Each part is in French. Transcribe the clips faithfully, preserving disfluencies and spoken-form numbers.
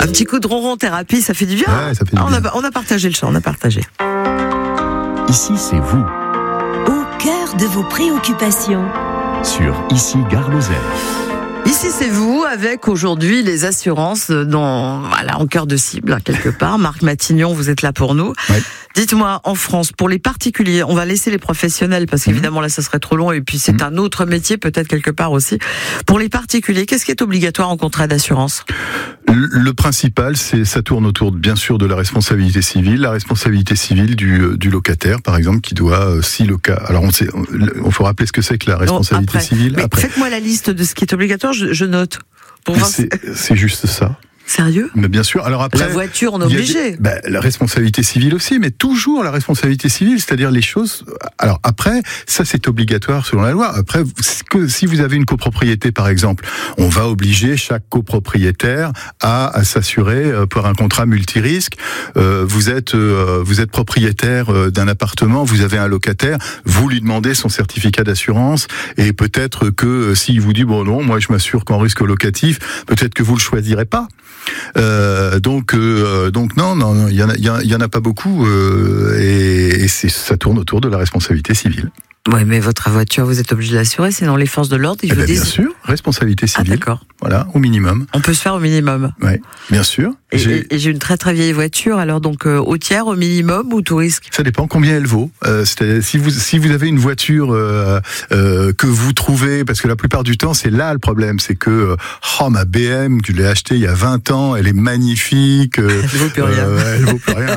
Un petit coup de ronron thérapie, ça fait du bien. Ouais, ça fait du ah, on, bien. a, on a partagé le chant, on a partagé. Ici, c'est vous, Au cœur de vos préoccupations. sur Ici Gare Lozère. Ici, c'est vous, avec aujourd'hui les assurances dans, voilà, en cœur de cible, quelque part. Marc Matignon, vous êtes là pour nous. Ouais. Dites-moi, en France, pour les particuliers, on va laisser les professionnels, parce qu'évidemment, là, ça serait trop long, et puis c'est Mmh. un autre métier, peut-être quelque part aussi. Pour les particuliers, qu'est-ce qui est obligatoire en contrat d'assurance ? Le, le principal, c'est ça tourne autour, bien sûr, de la responsabilité civile, la responsabilité civile du, du locataire, par exemple, qui doit, euh, si le cas. Alors, on sait, on faut rappeler ce que c'est que la responsabilité Après. civile. Mais Après, faites-moi la liste de ce qui est obligatoire, je, je note. Pour Mais voir c'est, si- c'est juste ça. Sérieux ? Mais bien sûr. Alors après, La voiture, on est il y a obligé. des- bah, la responsabilité civile aussi, mais toujours la responsabilité civile, c'est-à-dire les choses. Alors après, ça c'est obligatoire selon la loi. Après, que, si vous avez une copropriété par exemple, on va obliger chaque copropriétaire à, à s'assurer euh, pour un contrat multirisque. Euh, vous êtes euh, vous êtes propriétaire euh, d'un appartement, vous avez un locataire, vous lui demandez son certificat d'assurance et peut-être que euh, s'il vous dit bon non, moi je m'assure qu'en risque locatif, peut-être que vous le choisirez pas. Euh, donc, euh, donc non, non, il y en a, il y en a, il y en a pas beaucoup, euh, et, et c'est, ça tourne autour de la responsabilité civile. Oui, mais votre voiture, vous êtes obligé de l'assurer, sinon les forces de l'ordre, ils Eh vous ben, disent... bien sûr, responsabilité Ah, civile. d'accord. Voilà, au minimum. On peut se faire au minimum. Ouais, bien sûr. Et J'ai- et- et j'ai une très très vieille voiture, alors donc euh, au tiers, au minimum ou tout risque ? Ça dépend combien elle vaut. Euh, c'est-à-dire, si vous si vous avez une voiture euh, euh, que vous trouvez, parce que la plupart du temps c'est là le problème, c'est que euh, oh ma B M, je l'ai achetée il y a vingt ans, elle est magnifique. Euh, Elle vaut plus rien. euh, elle vaut plus rien.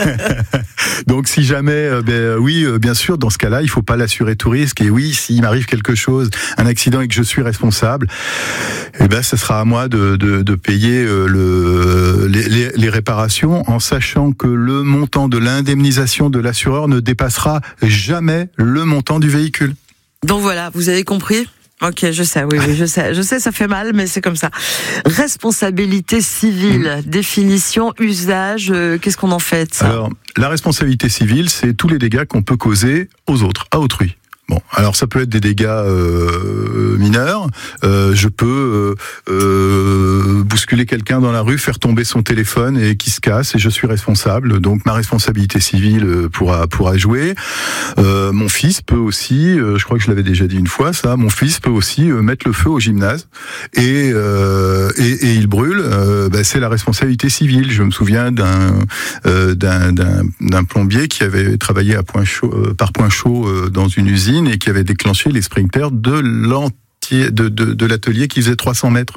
Donc si jamais, euh, ben euh, oui, euh, bien sûr, dans ce cas-là, il faut pas l'assurer tout risque. Et oui, s'il m'arrive quelque chose, un accident et que je suis responsable, eh ben ça sera à moi de de, de payer euh, le les, les, les réparations, en sachant que le montant de l'indemnisation de l'assureur ne dépassera jamais le montant du véhicule. Donc voilà, vous avez compris ? Ok, je sais, oui, oui, je sais, je sais, ça fait mal, mais c'est comme ça. Responsabilité civile, mmh. définition, usage, euh, qu'est-ce qu'on en fait de ça ? Alors, la responsabilité civile, c'est tous les dégâts qu'on peut causer aux autres, à autrui. Bon, alors ça peut être des dégâts euh, mineurs. Euh, je peux euh, euh, bousculer quelqu'un dans la rue, faire tomber son téléphone et qui se casse, et je suis responsable. Donc ma responsabilité civile pourra pourra jouer. Euh, mon fils peut aussi, euh, je crois que je l'avais déjà dit une fois, ça. Mon fils peut aussi euh, mettre le feu au gymnase et euh, et, et il brûle. Euh, ben, c'est la responsabilité civile. Je me souviens d'un euh, d'un, d'un d'un plombier qui avait travaillé à Point Chaud, euh, par Point Chaud euh, dans une usine, et qui avait déclenché les sprinklers de l'entier, de, de, de l'atelier qui faisait trois cents mètres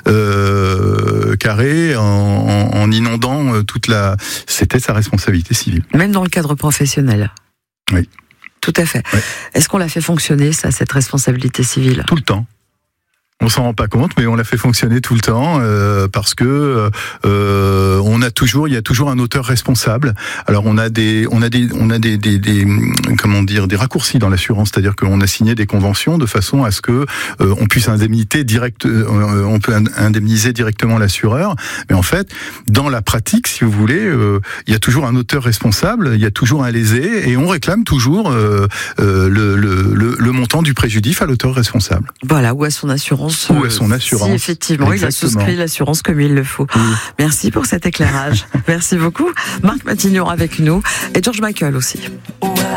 euh, carrés en, en, en inondant toute la... C'était sa responsabilité civile. Même dans le cadre professionnel ? Oui. Tout à fait. Oui. Est-ce qu'on l'a fait fonctionner, ça, cette responsabilité civile ? Tout le temps. On s'en rend pas compte, mais on l'a fait fonctionner tout le temps euh, parce que euh, on a toujours, il y a toujours un auteur responsable. Alors on a des, on a des, on a des, des, des comment dire, des raccourcis dans l'assurance, c'est-à-dire qu'on a signé des conventions de façon à ce que euh, on puisse indemniser direct, euh, on peut indemniser directement l'assureur. Mais en fait, dans la pratique, si vous voulez, euh, il y a toujours un auteur responsable, il y a toujours un lésé, et on réclame toujours euh, euh, le, le, le, le montant du préjudice à l'auteur responsable. Voilà, ou à son assurance. Ou à son assurance. Si effectivement, Exactement. il a souscrit l'assurance comme il le faut. Oui. Merci pour cet éclairage. Merci beaucoup. Marc Matignon avec nous et George Michael aussi.